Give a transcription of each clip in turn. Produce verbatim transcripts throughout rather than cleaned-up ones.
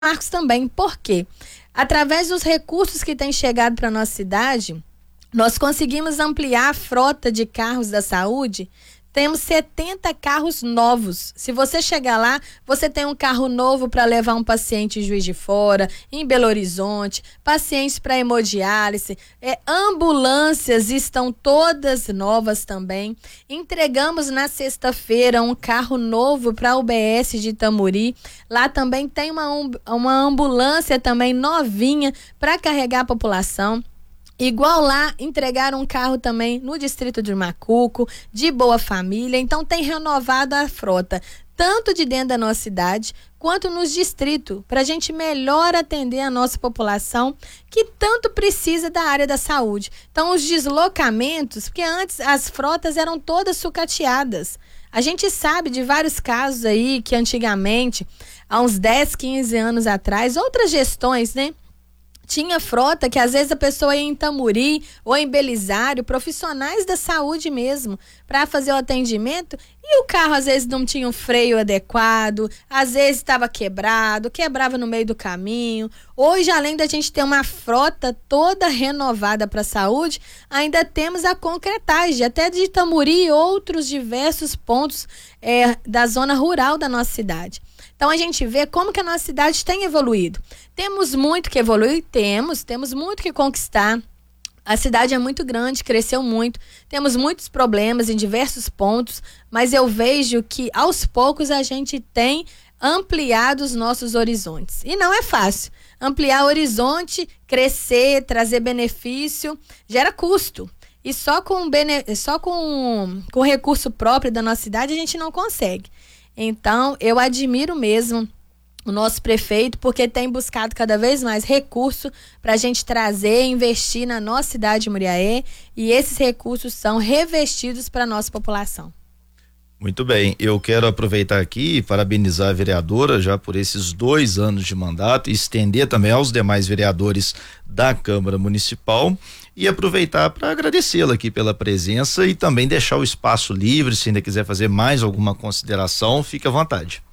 Marcos também. Por quê? Através dos recursos que têm chegado para a nossa cidade, nós conseguimos ampliar a frota de carros da saúde. Temos setenta carros novos. Se você chegar lá, você tem um carro novo para levar um paciente em Juiz de Fora, em Belo Horizonte, pacientes para hemodiálise, é, ambulâncias estão todas novas também. Entregamos na sexta-feira um carro novo para a U B S de Itamuri. Lá também tem uma, uma ambulância também novinha para carregar a população. Igual lá, entregaram um carro também no distrito de Macuco, de Boa Família. Então tem renovado a frota, tanto de dentro da nossa cidade, quanto nos distritos, para a gente melhor atender a nossa população, que tanto precisa da área da saúde. Então os deslocamentos, porque antes as frotas eram todas sucateadas. A gente sabe de vários casos aí que antigamente, há uns dez, quinze anos atrás, outras gestões, né? Tinha frota que às vezes a pessoa ia em Itamuri ou em Belisário, profissionais da saúde mesmo, para fazer o atendimento, e o carro às vezes não tinha um freio adequado, às vezes estava quebrado, quebrava no meio do caminho. Hoje, além da gente ter uma frota toda renovada para a saúde, ainda temos a concretagem, até de Itamuri e outros diversos pontos é, da zona rural da nossa cidade. Então a gente vê como que a nossa cidade tem evoluído. Temos muito que evoluir? Temos, temos muito que conquistar. A cidade é muito grande, cresceu muito, temos muitos problemas em diversos pontos, mas eu vejo que aos poucos a gente tem ampliado os nossos horizontes. E não é fácil. Ampliar o horizonte, crescer, trazer benefício, gera custo. E só com, bene... só com, com recurso próprio da nossa cidade a gente não consegue. Então, eu admiro mesmo o nosso prefeito, porque tem buscado cada vez mais recurso para a gente trazer e investir na nossa cidade de Muriaé, e esses recursos são revestidos para a nossa população. Muito bem, eu quero aproveitar aqui e parabenizar a vereadora já por esses dois anos de mandato e estender também aos demais vereadores da Câmara Municipal e aproveitar para agradecê-la aqui pela presença e também deixar o espaço livre, se ainda quiser fazer mais alguma consideração, fique à vontade.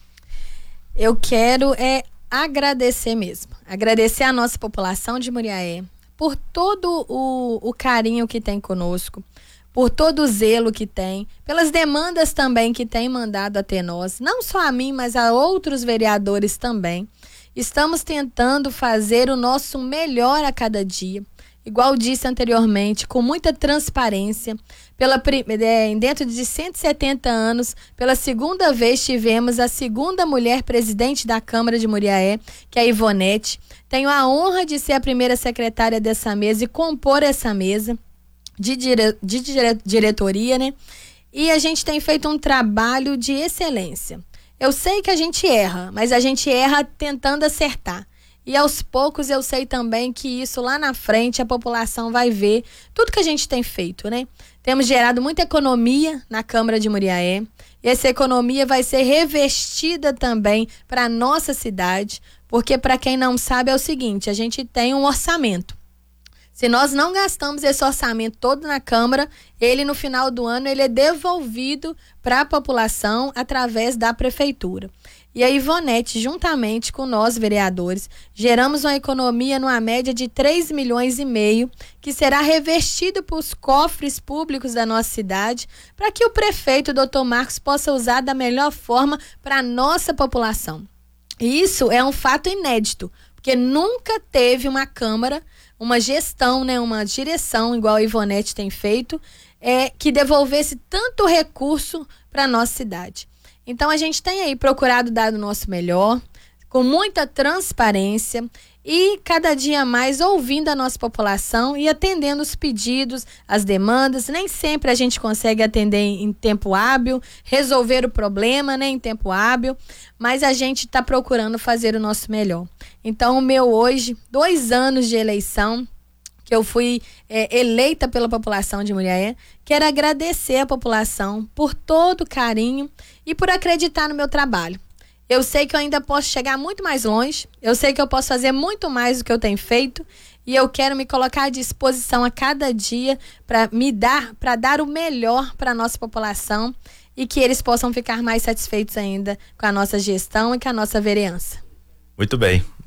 Eu quero é agradecer mesmo, agradecer a nossa população de Muriaé por todo o, o carinho que tem conosco, por todo o zelo que tem, pelas demandas também que tem mandado até nós, não só a mim, mas a outros vereadores também. Estamos tentando fazer o nosso melhor a cada dia, igual disse anteriormente, com muita transparência. Pela, é, dentro de cento e setenta anos, pela segunda vez tivemos a segunda mulher presidente da Câmara de Muriaé, que é a Ivonete. Tenho a honra de ser a primeira secretária dessa mesa e compor essa mesa de, dire, de dire, diretoria, né? E a gente tem feito um trabalho de excelência. Eu sei que a gente erra, mas a gente erra tentando acertar. E aos poucos eu sei também que isso lá na frente a população vai ver tudo que a gente tem feito, né? Temos gerado muita economia na Câmara de Muriaé. E essa economia vai ser revestida também para a nossa cidade, porque para quem não sabe é o seguinte, a gente tem um orçamento. Se nós não gastamos esse orçamento todo na Câmara, ele no final do ano ele é devolvido para a população através da Prefeitura. E a Ivonete, juntamente com nós, vereadores, geramos uma economia numa média de três milhões e meio, que será revestido para os cofres públicos da nossa cidade, para que o prefeito, doutor Marcos, possa usar da melhor forma para a nossa população. E isso é um fato inédito, porque nunca teve uma Câmara, uma gestão, né, uma direção, igual a Ivonete tem feito, é, que devolvesse tanto recurso para a nossa cidade. Então a gente tem aí procurado dar o nosso melhor, com muita transparência e cada dia mais ouvindo a nossa população e atendendo os pedidos, as demandas. Nem sempre a gente consegue atender em tempo hábil, resolver o problema, né, em tempo hábil, mas a gente está procurando fazer o nosso melhor. Então o meu hoje, dois anos de eleição, que eu fui é, eleita pela população de Muriaé, quero agradecer a população por todo o carinho e por acreditar no meu trabalho. Eu sei que eu ainda posso chegar muito mais longe, eu sei que eu posso fazer muito mais do que eu tenho feito e eu quero me colocar à disposição a cada dia para me dar, para dar o melhor para a nossa população e que eles possam ficar mais satisfeitos ainda com a nossa gestão e com a nossa vereança. Muito bem.